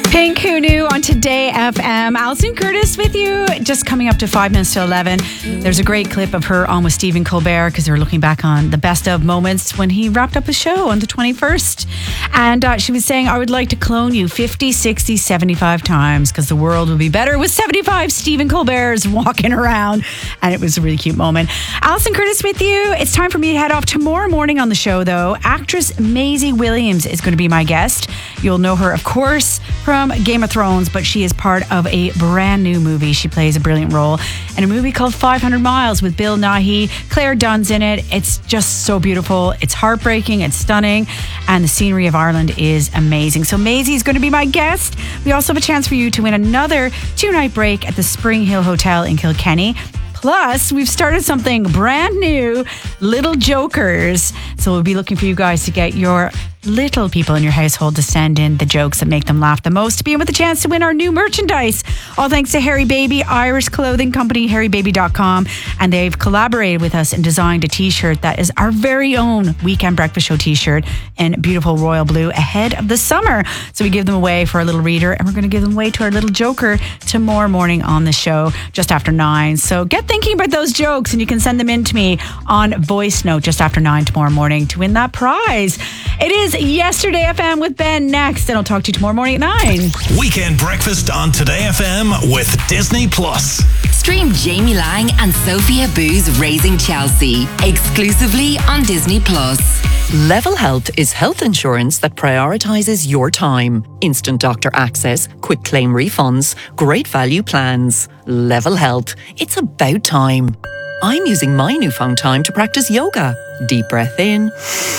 Pink Who Knew on Today FM. Alison Curtis with you, just coming up to 5 minutes to 11. There's a great clip of her on with Stephen Colbert because they were looking back on the best of moments when he wrapped up his show on the 21st. And she was saying, I would like to clone you 50, 60, 75 times because the world will be better with 75 Stephen Colberts walking around. And it was a really cute moment. Alison Curtis with you. It's time for me to head off tomorrow morning on the show, though. Actress Maisie Williams is going to be my guest. You'll know her, of course, from Game of Thrones, but she is part of a brand new movie. She plays a brilliant role in a movie called 500 Miles with Bill Nighy. Claire Dunn's in it. It's just so beautiful. It's heartbreaking. It's stunning. And the scenery of Ireland is amazing. So Maisie is going to be my guest. We also have a chance for you to win another 2-night break at the Spring Hill Hotel in Kilkenny. Plus, we've started something brand new, Little Jokers. So we'll be looking for you guys to get your little people in your household to send in the jokes that make them laugh the most to be in with a chance to win our new merchandise. All thanks to Harry Baby, Irish clothing company, harrybaby.com. And they've collaborated with us and designed a t-shirt that is our very own Weekend Breakfast Show t-shirt in beautiful royal blue ahead of the summer. So we give them away for a little reader, and we're going to give them away to our little joker tomorrow morning on the show just after 9. So get thinking about those jokes, and you can send them in to me on voice note just after 9 tomorrow morning to win that prize. It is Yesterday FM with Ben next, and I'll talk to you tomorrow morning at 9. Weekend Breakfast on Today FM with Disney Plus. Stream Jamie Lang and Sophia Boo's Raising Chelsea exclusively on Disney Plus. Level Health is health insurance that prioritises your time. Instant doctor access, quick claim refunds, great value plans. Level Health. It's about time. I'm using my newfound time to practice yoga. Deep breath in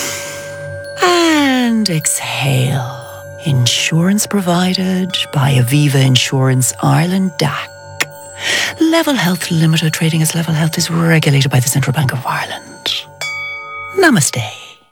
and exhale. Insurance provided by Aviva Insurance Ireland DAC. Level Health Limited, trading as Level Health, is regulated by the Central Bank of Ireland. Namaste.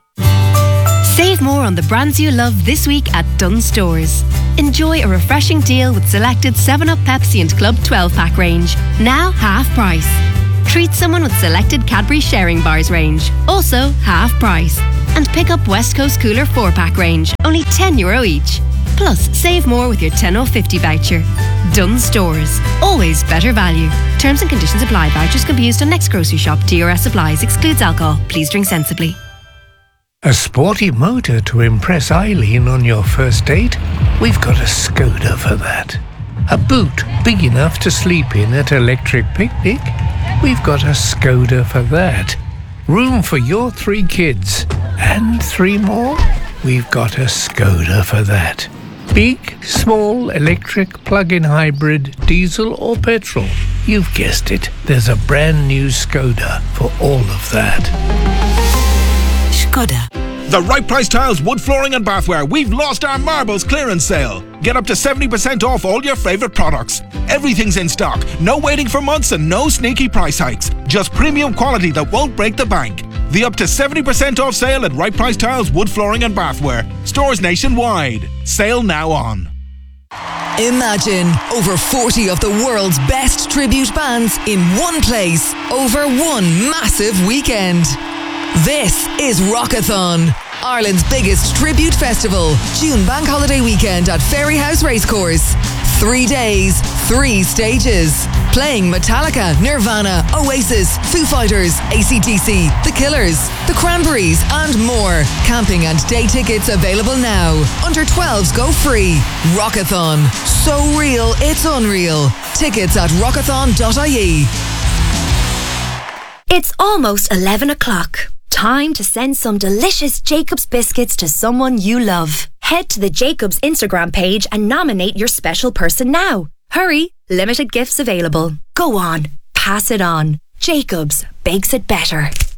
Save more on the brands you love this week at Dunnes Stores. Enjoy a refreshing deal with selected 7-Up, Pepsi and Club 12-pack range, now half price. Treat someone with selected Cadbury Sharing Bars range, also half price. And pick up West Coast Cooler 4-pack range, only €10 each. Plus, save more with your 10/50 voucher. Dunnes Stores, always better value. Terms and conditions apply. Vouchers can be used on next grocery shop. DRS supplies, excludes alcohol. Please drink sensibly. A sporty motor to impress Eileen on your first date? We've got a Skoda for that. A boot big enough to sleep in at Electric Picnic? We've got a Skoda for that. Room for your 3 kids and 3 more? We've got a Skoda for that. Big, small, electric, plug-in hybrid, diesel or petrol? You've guessed it. There's a brand new Skoda for all of that. Skoda. The Right Price Tiles wood flooring and bathware. We've lost our marbles clearance sale. Get up to 70% off all your favourite products. Everything's in stock. No waiting for months and no sneaky price hikes. Just premium quality that won't break the bank. The up to 70% off sale at Right Price Tiles wood flooring and bathware. Stores nationwide. Sale now on. Imagine over 40 of the world's best tribute bands in one place over one massive weekend. This is Rockathon, Ireland's biggest tribute festival. June bank holiday weekend at Ferryhouse Racecourse. 3 days, 3 stages. Playing Metallica, Nirvana, Oasis, Foo Fighters, AC/DC, The Killers, The Cranberries and more. Camping and day tickets available now. Under 12s go free. Rockathon. So real, it's unreal. Tickets at rockathon.ie. It's almost 11 o'clock. Time to send some delicious Jacobs biscuits to someone you love. Head to the Jacobs Instagram page and nominate your special person now. Hurry, limited gifts available. Go on, pass it on. Jacobs bakes it better.